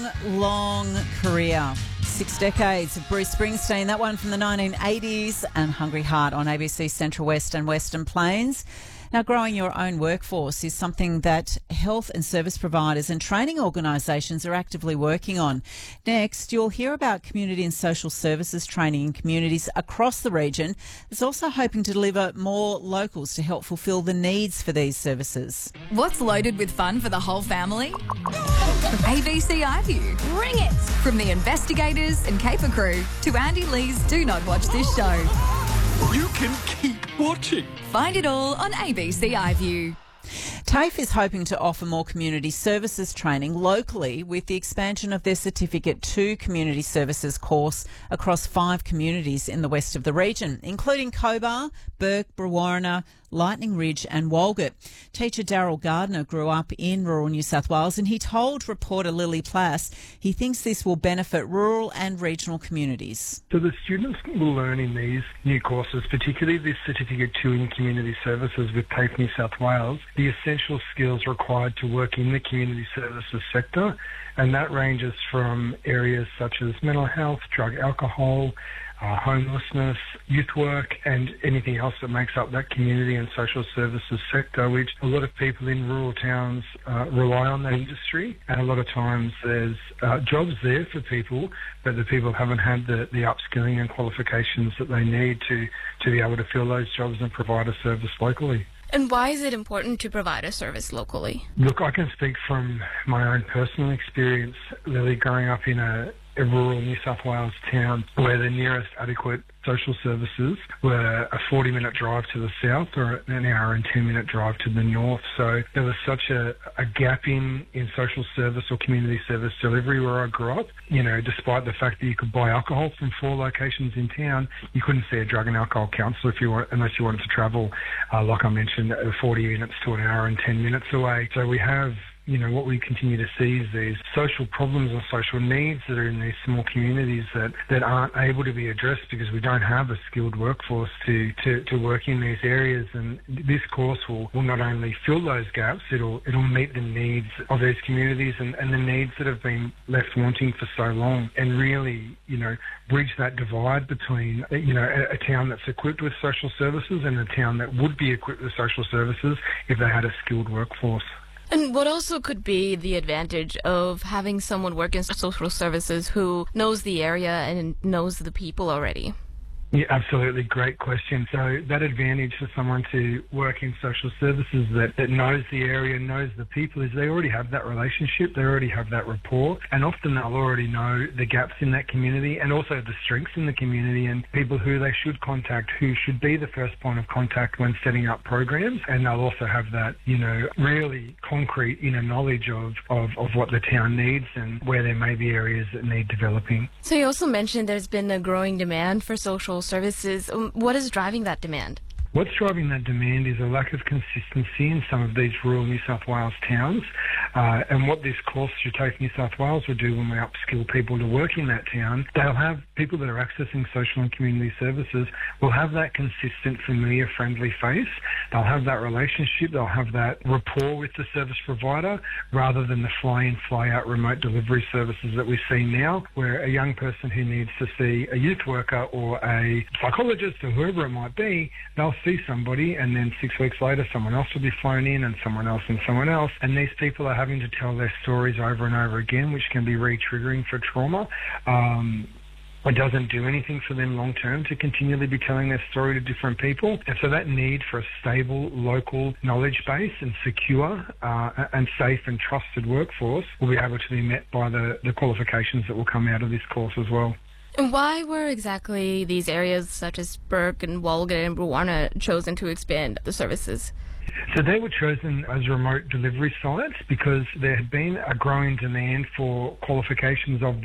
long career. 6 decades of Bruce Springsteen, that one from the 1980s, and Hungry Heart on ABC Central West and Western Plains. Now, growing your own workforce is something that health and service providers and training organisations are actively working on. Next, you'll hear about community and social services training in communities across the region. It's also hoping to deliver more locals to help fulfil the needs for these services. What's loaded with fun for the whole family? ABC iView. Bring it! From the investigators and caper crew to Andy Lee's Do Not Watch This Show. You can keep watching. Find it all on ABC iView. TAFE is hoping to offer more community services training locally with the expansion of their Certificate 2 Community Services course across 5 communities in the west of the region, including Cobar, Bourke, Brewarrina, Lightning Ridge and Walgett. Teacher Daryl Gardner grew up in rural New South Wales, and he told reporter Lily Plass he thinks this will benefit rural and regional communities. So the students will learn in these new courses, particularly this Certificate 2 in Community Services with TAFE New South Wales, the essential skills required to work in the community services sector, and that ranges from areas such as mental health, drug, alcohol, homelessness, youth work, and anything else that makes up that community and social services sector, which a lot of people in rural towns rely on that industry. And a lot of times there's jobs there for people, but the people haven't had the upskilling and qualifications that they need to be able to fill those jobs and provide a service locally. And why is it important to provide a service locally? Look, I can speak from my own personal experience, Lily, growing up in a rural New South Wales town where the nearest adequate social services were a 40-minute drive to the south or an hour and 10-minute drive to the north. So there was such a gap in social service or community service delivery where I grew up. You know, despite the fact that you could buy alcohol from 4 locations in town, you couldn't see a drug and alcohol counsellor unless you wanted to travel, like I mentioned, 40 minutes to an hour and 10 minutes away. So we have, you know, what we continue to see is these social problems and social needs that are in these small communities that aren't able to be addressed because we don't have a skilled workforce to work in these areas. And this course will not only fill those gaps, it'll meet the needs of these communities and the needs that have been left wanting for so long, and really, you know, bridge that divide between, you know, a town that's equipped with social services and a town that would be equipped with social services if they had a skilled workforce. And what also could be the advantage of having someone work in social services who knows the area and knows the people already? Yeah, absolutely. Great question. So that advantage for someone to work in social services that knows the area, knows the people, is they already have that relationship, they already have that rapport, and often they'll already know the gaps in that community and also the strengths in the community and people who they should contact, who should be the first point of contact when setting up programs. And they'll also have that, you know, really concrete inner knowledge of what the town needs and where there may be areas that need developing. So you also mentioned there's been a growing demand for social services. What is driving that demand? What's driving that demand is a lack of consistency in some of these rural New South Wales towns. And what this course through TAFE New South Wales will do when we upskill people to work in that town, they'll have people that are accessing social and community services will have that consistent, familiar, friendly face. They'll have that relationship, they'll have that rapport with the service provider rather than the fly-in, fly-out remote delivery services that we see now, where a young person who needs to see a youth worker or a psychologist or whoever it might be, they'll see somebody and then 6 weeks later someone else will be flown in and someone else, and these people are having to tell their stories over and over again, which can be re-triggering for trauma. It doesn't do anything for them long term to continually be telling their story to different people. And so that need for a stable local knowledge base and secure and safe and trusted workforce will be able to be met by the qualifications that will come out of this course as well. And why were exactly these areas such as Bourke and Walgett and Brewarrina chosen to expand the services? So they were chosen as remote delivery sites because there had been a growing demand for qualifications of